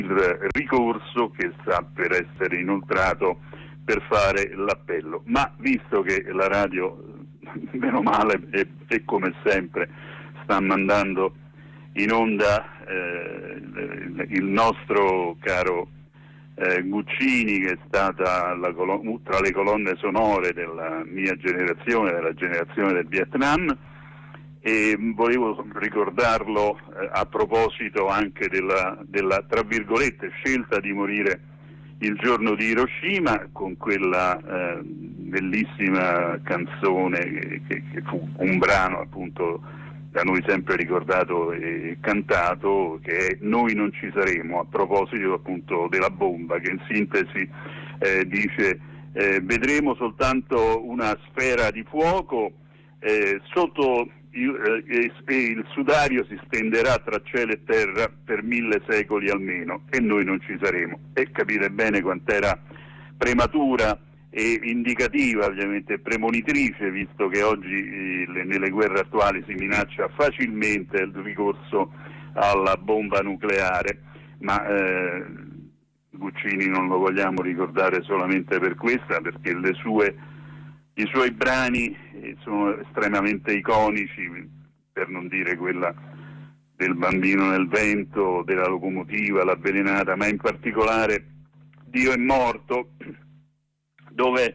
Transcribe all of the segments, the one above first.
il ricorso che sta per essere inoltrato per fare l'appello. Ma visto che la radio, meno male, e come sempre sta mandando in onda il nostro caro Guccini, che è stata tra le colonne sonore della mia generazione, della generazione del Vietnam, e volevo ricordarlo a proposito anche della tra virgolette scelta di morire il giorno di Hiroshima, con quella bellissima canzone che fu un brano appunto da noi sempre ricordato e cantato, che è Noi non ci saremo, a proposito appunto della bomba, che in sintesi dice vedremo soltanto una sfera di fuoco sotto il sudario si stenderà tra cielo e terra per 1000 secoli almeno, e noi non ci saremo. E capite bene quant'era prematura e indicativa, ovviamente premonitrice, visto che oggi nelle guerre attuali si minaccia facilmente il ricorso alla bomba nucleare, ma Guccini non lo vogliamo ricordare solamente per questa, perché i suoi brani sono estremamente iconici, per non dire quella del Bambino nel vento, della locomotiva, l'avvelenata, ma in particolare Dio è morto, dove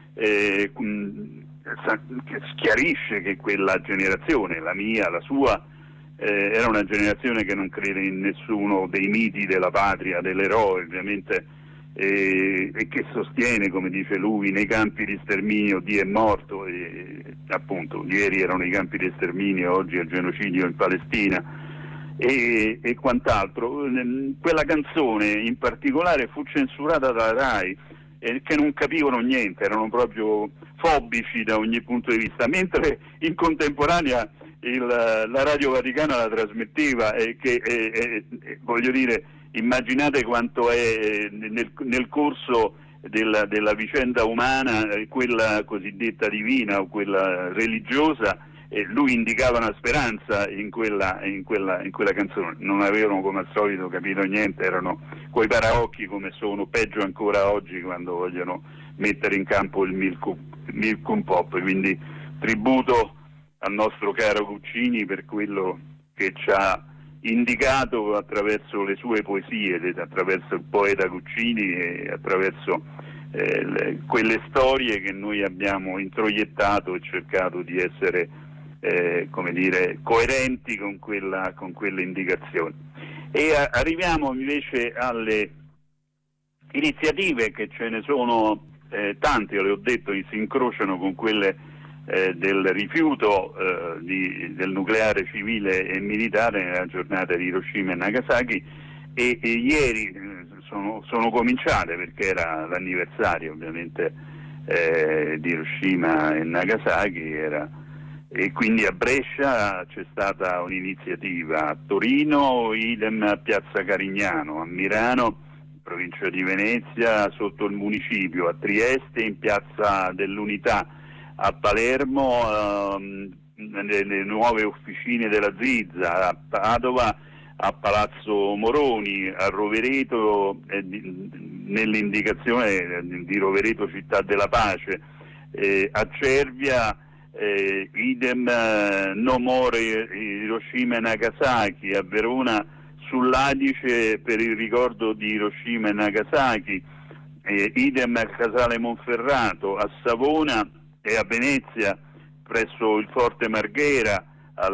chiarisce che quella generazione, la mia, la sua, era una generazione che non crede in nessuno dei miti della patria, dell'eroe, ovviamente, e che sostiene, come dice lui, nei campi di sterminio Dio è morto, e appunto ieri erano i campi di sterminio, oggi è il genocidio in Palestina e quant'altro. Quella canzone in particolare fu censurata dalla RAI, che non capivano niente, erano proprio fobici da ogni punto di vista, mentre in contemporanea la Radio Vaticana la trasmetteva, e che voglio dire, immaginate quanto è nel corso della vicenda umana, quella cosiddetta divina o quella religiosa, lui indicava una speranza in quella canzone. Non avevano, come al solito, capito niente, erano coi paraocchi, come sono, peggio ancora oggi quando vogliono mettere in campo il Milkum Pop. Quindi tributo al nostro caro Guccini per quello che ci ha indicato attraverso le sue poesie, attraverso il poeta Guccini e attraverso quelle storie che noi abbiamo introiettato e cercato di essere come dire, coerenti con quelle indicazioni. E arriviamo invece alle iniziative, che ce ne sono tante, le ho detto, si incrociano con quelle del rifiuto del nucleare civile e militare nella giornata di Hiroshima e Nagasaki, e ieri sono cominciate, perché era l'anniversario ovviamente di Hiroshima e Nagasaki, e quindi a Brescia c'è stata un'iniziativa, a Torino idem a Piazza Carignano, a Milano, provincia di Venezia, sotto il municipio, a Trieste in Piazza dell'Unità, a Palermo nelle nuove officine della Zizza, a Padova a Palazzo Moroni, a Rovereto nell'indicazione di Rovereto Città della Pace, a Cervia idem No More Hiroshima e Nagasaki, a Verona sull'Adice per il ricordo di Hiroshima e Nagasaki, idem al Casale Monferrato, a Savona e a Venezia presso il Forte Marghera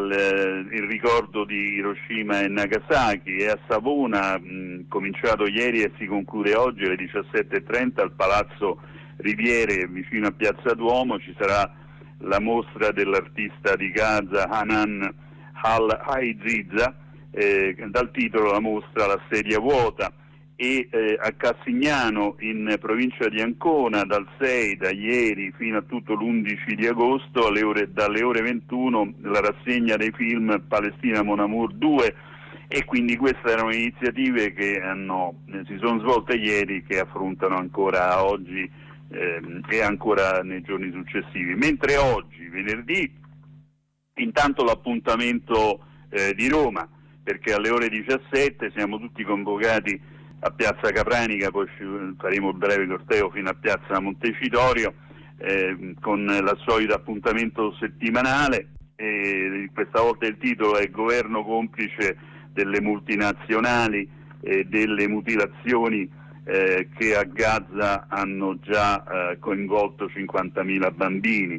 il ricordo di Hiroshima e Nagasaki, e a Savona cominciato ieri e si conclude oggi alle 17:30 al Palazzo Riviere vicino a Piazza Duomo ci sarà la mostra dell'artista di Gaza Hanan Al-Haiziza, dal titolo la mostra La sedia vuota. E a Cassignano in provincia di Ancona da ieri fino a tutto l'11 di agosto dalle ore 21 la rassegna dei film Palestina Mon Amour 2, e quindi queste erano iniziative che si sono svolte ieri, che affrontano ancora oggi e ancora nei giorni successivi. Mentre oggi, venerdì, intanto l'appuntamento di Roma, perché alle ore 17 siamo tutti convocati a Piazza Capranica, poi faremo il breve corteo fino a Piazza Montecitorio, con il solito appuntamento settimanale. Questa volta il titolo è Governo complice delle multinazionali e delle mutilazioni che a Gaza hanno già coinvolto 50.000 bambini.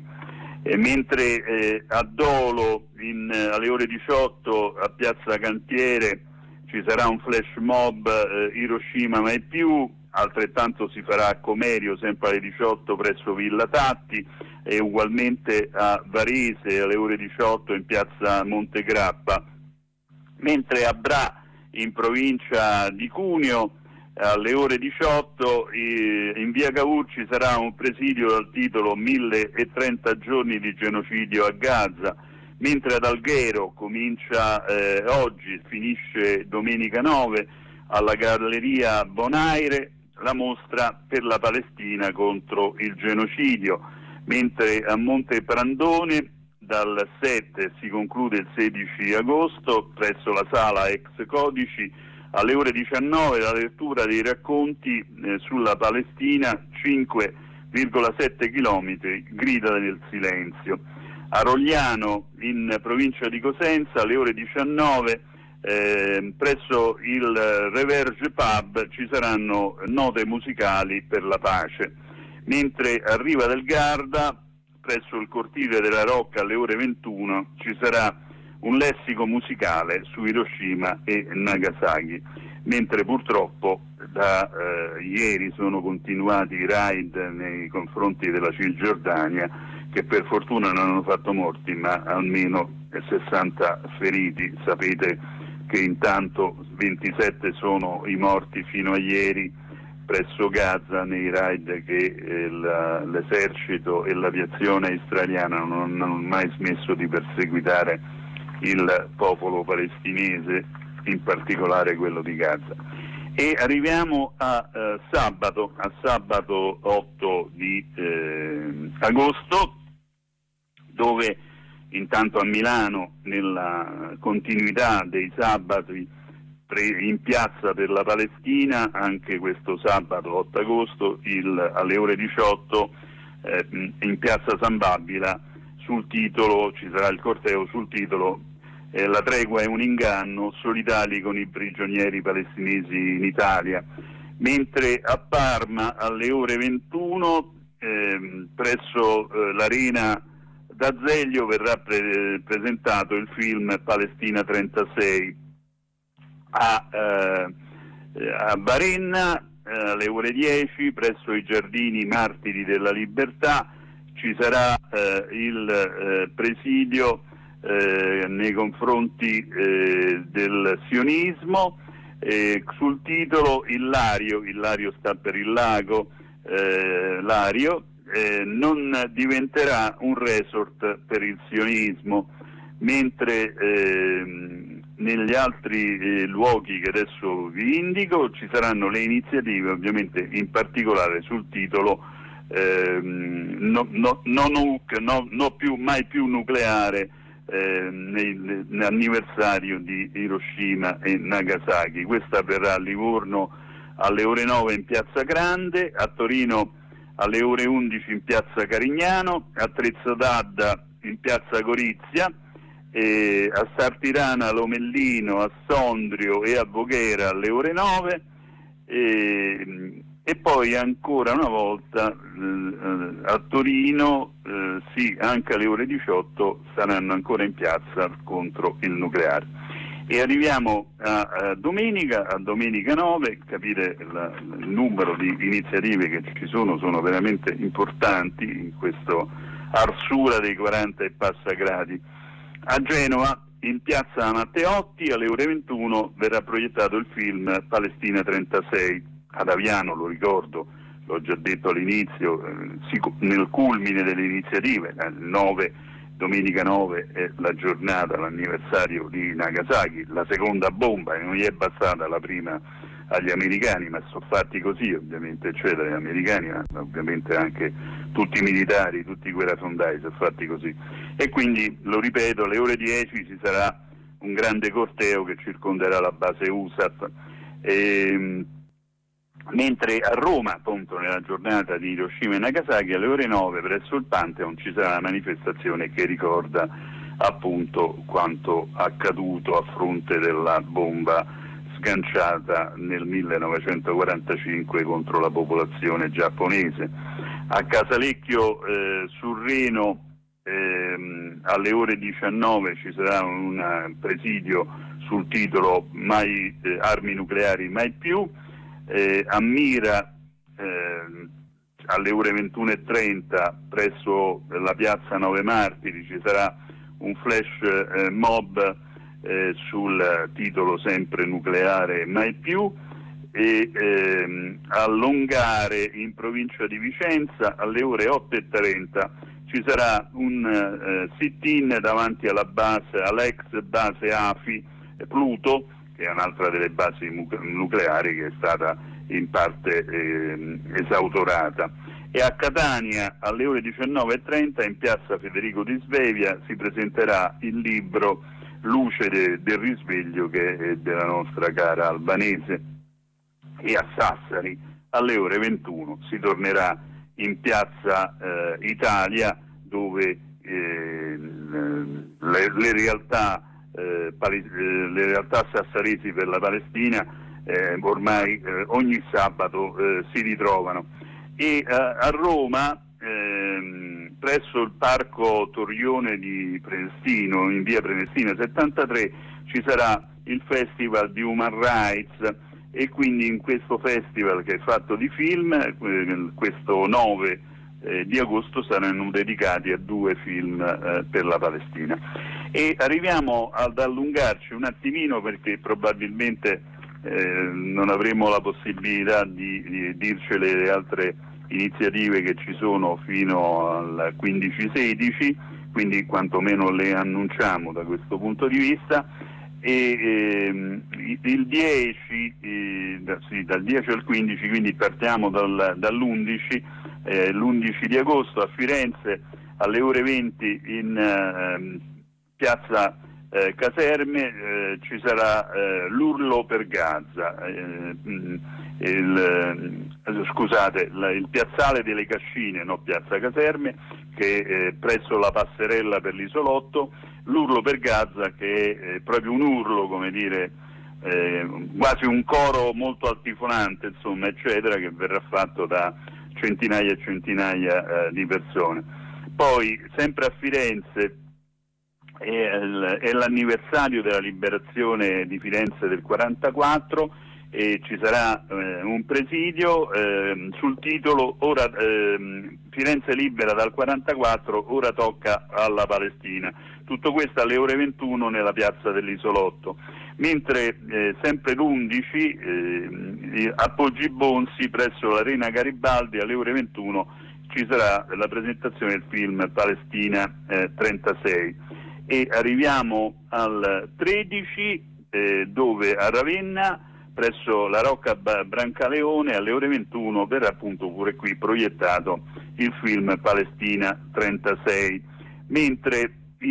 Mentre a Dolo alle ore 18 a Piazza Cantiere ci sarà un flash mob Hiroshima mai più, altrettanto si farà a Comerio sempre alle 18 presso Villa Tatti, e ugualmente a Varese alle ore 18 in Piazza Montegrappa, mentre a Bra in provincia di Cuneo alle ore 18 in via Cavour ci sarà un presidio dal titolo 1030 giorni di genocidio a Gaza, mentre ad Alghero comincia oggi, finisce domenica 9 alla Galleria Bonaire la mostra per la Palestina contro il genocidio, mentre a Monteprandone dal 7 si conclude il 16 agosto presso la sala Ex Codici alle ore 19 la lettura dei racconti sulla Palestina, 5,7 chilometri, grida del silenzio. A Rogliano in provincia di Cosenza alle ore 19 presso il Reverge Pub ci saranno note musicali per la pace, mentre a Riva del Garda presso il Cortile della Rocca alle ore 21 ci sarà un lessico musicale su Hiroshima e Nagasaki, mentre purtroppo da ieri sono continuati i raid nei confronti della Cisgiordania, che per fortuna non hanno fatto morti ma almeno 60 feriti. Sapete che intanto 27 sono i morti fino a ieri presso Gaza nei raid che l'esercito e l'aviazione israeliana non hanno mai smesso di perseguitare il popolo palestinese, in particolare quello di Gaza. E arriviamo a sabato 8 di agosto, dove intanto a Milano, nella continuità dei sabati in piazza per la Palestina, anche questo sabato 8 agosto alle ore 18 in piazza San Babila sul titolo, ci sarà il corteo sul titolo La tregua è un inganno, solidali con i prigionieri palestinesi in Italia, mentre a Parma alle ore 21 presso l'Arena d'Azeglio verrà presentato il film Palestina 36. A Varenna alle ore 10 presso i Giardini Martiri della Libertà ci sarà il presidio nei confronti del sionismo sul titolo Ilario sta per il lago, Lario non diventerà un resort per il sionismo, mentre negli altri luoghi che adesso vi indico ci saranno le iniziative, ovviamente in particolare sul titolo mai più nucleare nell'anniversario di Hiroshima e Nagasaki. Questa avverrà a Livorno alle ore 9 in Piazza Grande, a Torino alle ore 11 in Piazza Carignano, a Trezzo d'Adda in Piazza Gorizia, a Sartirana, a Lomellino, a Sondrio e a Voghera alle ore 9 e poi ancora una volta a Torino, sì, anche alle ore 18 saranno ancora in piazza contro il nucleare. E arriviamo a domenica 9, capire il numero di iniziative che ci sono veramente importanti in questo arsura dei 40 e passa gradi. A Genova, in piazza Matteotti, alle ore 21 verrà proiettato il film Palestina 36. Ad Aviano, lo ricordo, l'ho già detto all'inizio, nel culmine delle iniziative, domenica 9 è la giornata, l'anniversario di Nagasaki, la seconda bomba, e non gli è bastata la prima agli americani, ma sono fatti così ovviamente, cioè dagli americani, ma ovviamente anche tutti i militari, tutti i guerrafondai sono fatti così. E quindi, lo ripeto, alle ore 10 ci sarà un grande corteo che circonderà la base USAF. mentre a Roma, appunto nella giornata di Hiroshima e Nagasaki, alle ore 9 presso il Pantheon ci sarà una manifestazione che ricorda appunto quanto accaduto a fronte della bomba sganciata nel 1945 contro la popolazione giapponese. A Casalecchio sul Reno alle ore 19 ci sarà un presidio sul titolo Mai armi nucleari mai più. A Mira alle ore 21:30 presso la piazza 9 Martiri ci sarà un flash mob sul titolo sempre nucleare mai più, e a Longare in provincia di Vicenza alle ore 8:30 ci sarà un sit-in davanti all'ex base AFI Pluto, che è un'altra delle basi nucleari che è stata in parte esautorata. E a Catania alle ore 19:30 in piazza Federico di Svevia si presenterà il libro Luce del risveglio, che è della nostra cara Albanese. E a Sassari alle ore 21 si tornerà in piazza Italia, dove le realtà sassaresi per la Palestina ormai ogni sabato si ritrovano. E a Roma presso il parco Torrione di Prenestina, in via Prenestina 73, ci sarà il Festival di Human Rights, e quindi in questo festival, che è fatto di film, questo 9 di agosto saranno dedicati a 2 film per la Palestina. E arriviamo ad allungarci un attimino, perché probabilmente non avremo la possibilità di dircele le altre iniziative che ci sono fino al 15-16, quindi quantomeno le annunciamo da questo punto di vista. E il 10, dal 10 al 15, quindi partiamo dall'11, l'11 di agosto a Firenze alle ore 20 in piazza Caserme ci sarà l'Urlo per Gaza, il piazzale delle Cascine, no, piazza Caserme, che è presso la passerella per l'Isolotto, l'Urlo per Gaza, che è proprio un urlo, come dire, quasi un coro molto altifonante, insomma, eccetera, che verrà fatto da centinaia e centinaia di persone. Poi, sempre a Firenze, è l'anniversario della liberazione di Firenze del 44, e ci sarà un presidio sul titolo Firenze libera dal 44, ora tocca alla Palestina. Tutto questo alle ore 21 nella piazza dell'Isolotto. Mentre sempre l'11 a Poggi Bonsi presso l'Arena Garibaldi alle ore 21 ci sarà la presentazione del film Palestina 36. E arriviamo al 13 dove a Ravenna presso la Rocca Brancaleone alle ore 21 verrà appunto pure qui proiettato il film Palestina 36, mentre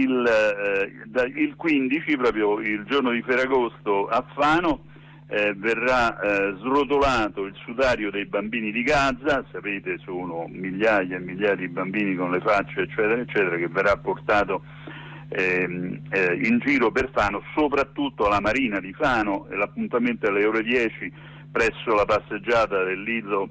il 15, proprio il giorno di Ferragosto, a Fano verrà srotolato il sudario dei bambini di Gaza. Sapete, sono migliaia e migliaia di bambini con le facce eccetera eccetera, che verrà portato in giro per Fano, soprattutto alla Marina di Fano. L'appuntamento è alle ore 10 presso la passeggiata del Lido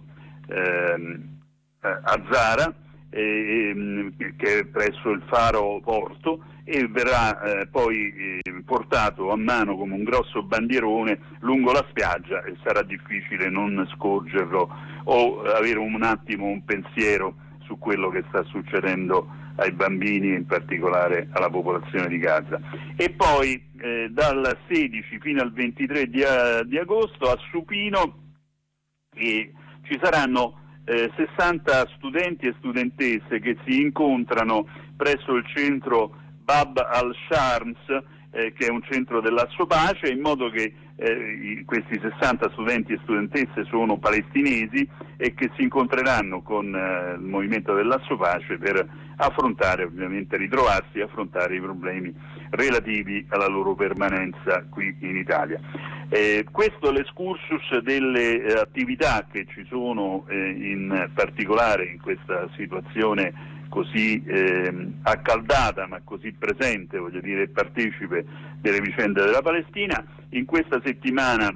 a Zara, che è presso il faro Porto, e verrà poi portato a mano come un grosso bandierone lungo la spiaggia, e sarà difficile non scorgerlo o avere un attimo un pensiero su quello che sta succedendo ai bambini e in particolare alla popolazione di Gaza. E poi dal 16 fino al 23 di agosto a Supino ci saranno 60 studenti e studentesse che si incontrano presso il centro Bab al-Shams, che è un centro dell'Asso Pace, in modo che questi 60 studenti e studentesse sono palestinesi e che si incontreranno con il movimento dell'Asso Pace per affrontare, ovviamente ritrovarsi e affrontare i problemi relativi alla loro permanenza qui in Italia. Questo è l'escursus delle attività che ci sono in particolare in questa situazione così accaldata ma così presente, voglio dire, partecipe delle vicende della Palestina. In questa settimana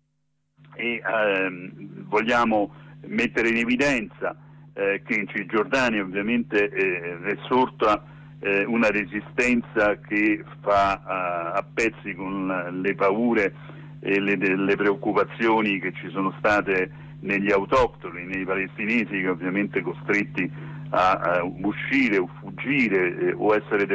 vogliamo mettere in evidenza che in Cisgiordania ovviamente è sorta una resistenza che fa a pezzi con le paure e le preoccupazioni che ci sono state negli autoctoni, nei palestinesi che ovviamente costretti a uscire o fuggire o essere